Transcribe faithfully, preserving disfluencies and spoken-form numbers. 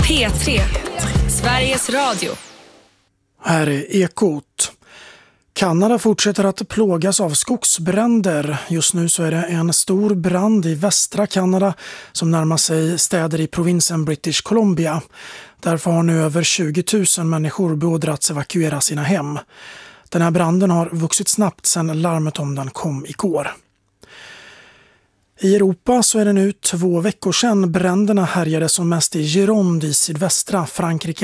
P tre, Sveriges Radio. Här är Ekot. Kanada fortsätter att plågas av skogsbränder. Just nu så är det en stor brand i västra Kanada som närmar sig städer i provinsen British Columbia. Därför har nu över tjugo tusen människor beordrats evakuera sina hem. Den här branden har vuxit snabbt sedan larmet om den kom igår. I Europa så är det nu två veckor sedan bränderna härjade som mest i Gironde i sydvästra Frankrike.